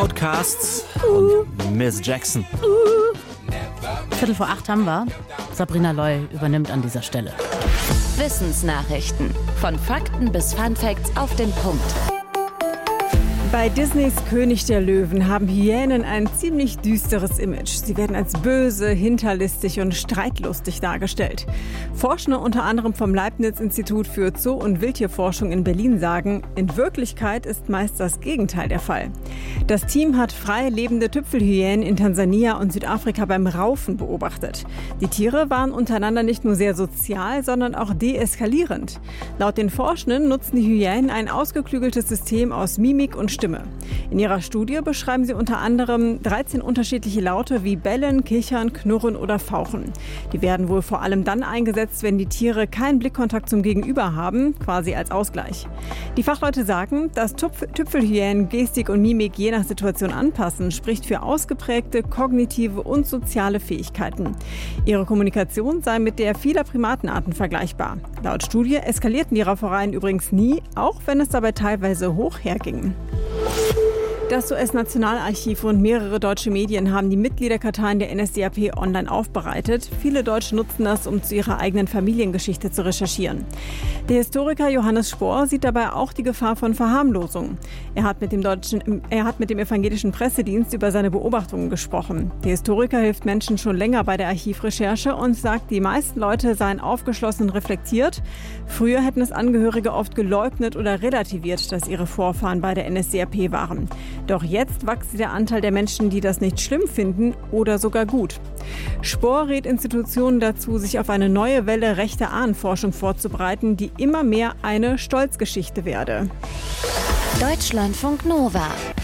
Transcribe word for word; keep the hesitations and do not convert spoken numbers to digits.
Outcasts und Miss Jackson. Viertel vor acht haben wir. Sabrina Loy übernimmt an dieser Stelle. Wissensnachrichten. Von Fakten bis Funfacts auf den Punkt. Bei Disneys König der Löwen haben Hyänen ein ziemlich düsteres Image. Sie werden als böse, hinterlistig und streitlustig dargestellt. Forschende unter anderem vom Leibniz-Institut für Zoo- und Wildtierforschung in Berlin sagen, in Wirklichkeit ist meist das Gegenteil der Fall. Das Team hat frei lebende Tüpfelhyänen in Tansania und Südafrika beim Raufen beobachtet. Die Tiere waren untereinander nicht nur sehr sozial, sondern auch deeskalierend. Laut den Forschenden nutzen die Hyänen ein ausgeklügeltes System aus Mimik und Stimme. In ihrer Studie beschreiben sie unter anderem dreizehn unterschiedliche Laute wie Bellen, Kichern, Knurren oder Fauchen. Die werden wohl vor allem dann eingesetzt, wenn die Tiere keinen Blickkontakt zum Gegenüber haben, quasi als Ausgleich. Die Fachleute sagen, dass Tupf- Tüpfelhyänen Gestik und Mimik je nach Situation anpassen, spricht für ausgeprägte kognitive und soziale Fähigkeiten. Ihre Kommunikation sei mit der vieler Primatenarten vergleichbar. Laut Studie eskalierten die Raufereien übrigens nie, auch wenn es dabei teilweise hoch herging. Das U S-Nationalarchiv und mehrere deutsche Medien haben die Mitgliederkarteien der N S D A P online aufbereitet. Viele Deutsche nutzen das, um zu ihrer eigenen Familiengeschichte zu recherchieren. Der Historiker Johannes Spohr sieht dabei auch die Gefahr von Verharmlosung. Er hat mit dem, deutschen, er hat mit dem evangelischen Pressedienst über seine Beobachtungen gesprochen. Der Historiker hilft Menschen schon länger bei der Archivrecherche und sagt, die meisten Leute seien aufgeschlossen und reflektiert. Früher hätten es Angehörige oft geleugnet oder relativiert, dass ihre Vorfahren bei der N S D A P waren. Doch jetzt wächst der Anteil der Menschen, die das nicht schlimm finden oder sogar gut. Spohr rät Institutionen dazu, sich auf eine neue Welle rechter Ahnenforschung vorzubereiten, die immer mehr eine Stolzgeschichte werde. Deutschlandfunk Nova.